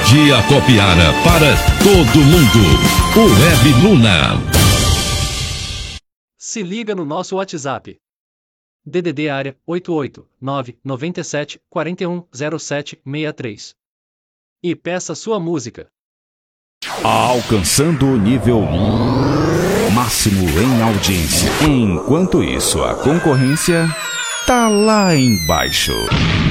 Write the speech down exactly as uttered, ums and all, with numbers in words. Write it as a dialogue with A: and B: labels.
A: de Acopiara para todo mundo. O Web Luna.
B: Se liga no nosso WhatsApp. D D D área oito oito nove nove sete quatro um zero sete seis três. E peça sua música.
C: Alcançando o nível máximo em audiência. Enquanto isso, a concorrência tá lá embaixo.